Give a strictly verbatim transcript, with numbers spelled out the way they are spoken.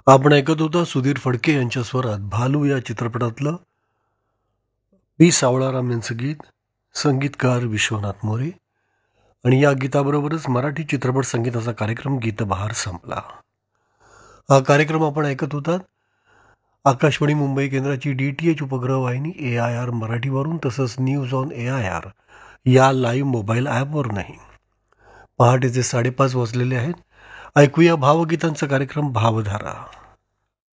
आपण ऐकत होता सुधीर फडके यांच्या स्वरात भालू या चित्रपटातलं पी सावळाराम यांचं गीत, संगीतकार विश्वनाथ मोरे. आणि या गीताबरोबरच मराठी चित्रपट संगीताचा कार्यक्रम गीतबहार संपला. हा कार्यक्रम आपण ऐकत होतात आकाशवाणी मुंबई केंद्राची डी टी एच उपग्रह वाहिनी ए आय आर मराठीवरून, तसंच news on A I R या लाईव्ह मोबाईल ॲपवरूनही. पहाटेचे साडेपाच वाजलेले आहेत. ऐकूया भावगीतांचा कार्यक्रम भावधारा.